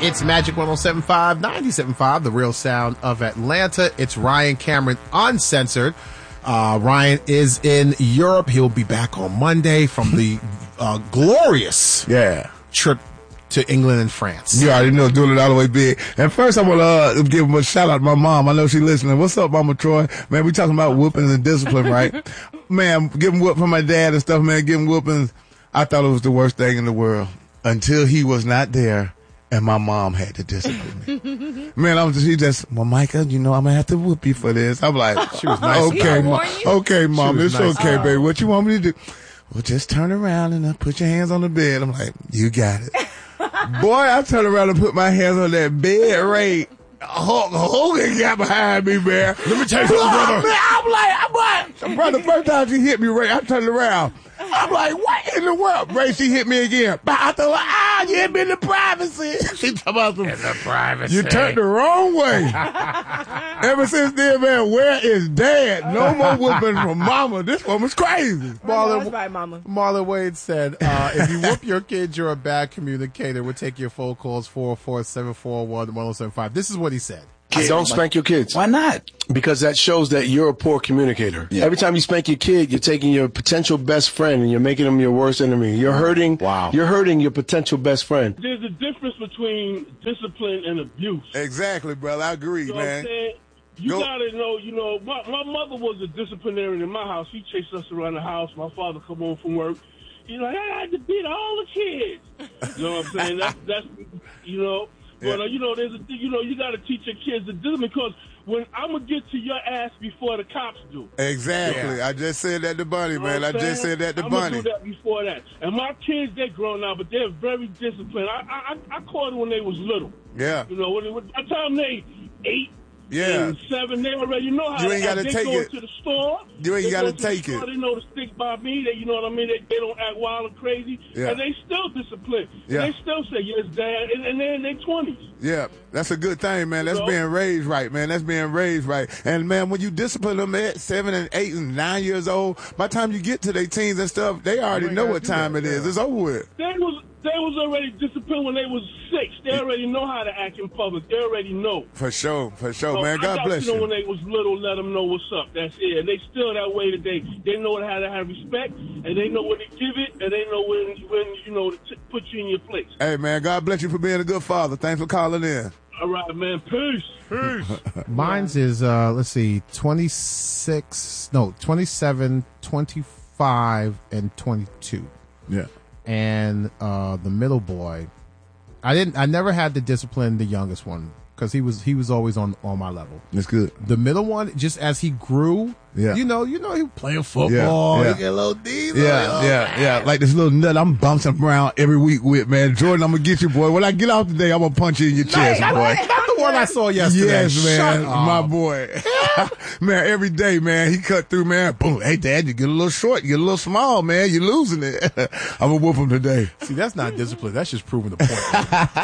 It's Magic 107.5, 97.5, the real sound of Atlanta. It's Ryan Cameron Uncensored. Ryan is in Europe. He'll be back on Monday from the glorious trip to England and France. You already know, doing it all the way big. And first, I want to give him a shout out to my mom. I know she's listening. What's up, Mama Troy? Man, we talking about whoopings and discipline, right? Man, getting whooped from my dad and stuff, man, getting whoopings. I thought it was the worst thing in the world until he was not there and my mom had to discipline me. Man, she just, well, Micah, you know, I'm going to have to whoop you for this. I'm like, she was nice. Okay, Mom, it's nice. okay, baby. What you want me to do? Well, just turn around and put your hands on the bed. I'm like, you got it. Boy, I turned around and put my hands on that bed, Ray. Hulk Hogan got behind me, man. Let me tell you something, brother. Man, I'm like, brother, the first time she hit me, Ray, I turned around. I'm like, what in the world? Ray, she hit me again. But I thought, you hit me in the privacy. She talking about some, in the privacy. You turned the wrong way. Ever since then, man, where is Dad? No more whooping from Mama. This woman's crazy. Marlon Wade said, if you whoop your kids, you're a bad communicator. We'll take your phone calls, 404-741-1075. This is what he said. Don't spank your kids. Why not? Because that shows that you're a poor communicator. Yeah. Every time you spank your kid, you're taking your potential best friend and you're making him your worst enemy. You're hurting. Wow. You're hurting your potential best friend. There's a difference between discipline and abuse. Exactly, brother. I agree, you know man. What I'm saying? You gotta know, my mother was a disciplinarian in my house. She chased us around the house. My father come home from work. He's like, I had to beat all the kids. You know what I'm saying? That's you know. But, there's you got to teach your kids the discipline because when I'm going to get to your ass before the cops do. Exactly. Yeah. I just said that to Bunny, man. I just said that to Bunny. I'm going to do that before that. And my kids, they're grown now, but they're very disciplined. I caught it when they was little. Yeah. You know, by the time they 8, and 7, they already know how you ain't got to take it. To the store. You ain't got to take it. They know to stick by me. You know what I mean? They don't act wild and crazy. Yeah. And they still disciplined. Yeah. They still say, yes, Dad. And they're in their 20s. Yeah. That's a good thing, man. That's being raised right, man. That's being raised right. And, man, when you discipline them at 7 and 8 and 9 years old, by the time you get to their teens and stuff, they already know what time it is. It's over with. They was already disciplined when they was 6. They already know how to act in public. They already know. For sure, man. God bless you. When they was little, let them know what's up. That's it. And they still that way today. They know how to have respect, and they know when to give it, and they know when to put you in your place. Hey, man, God bless you for being a good father. Thanks for calling in. All right, man. Peace. Mine's is, 27, 25, and 22. Yeah. And the middle boy, I never had to discipline the youngest one because he was always on my level. That's good. The middle one, just as he grew, he was playing football. Yeah. He get a little diesel. Yeah. Like this little nut I'm bouncing around every week with, man. Jordan, I'm gonna get you, boy. When I get out today, I'm gonna punch you in your chest, boy. Not the one I saw yesterday. Yes, man. My boy. Man, every day, man, he cut through, man. Boom. Hey, Dad, you get a little short, you get a little small, man. You're losing it. I'm gonna whoop him today. See, that's not discipline. That's just proving the point.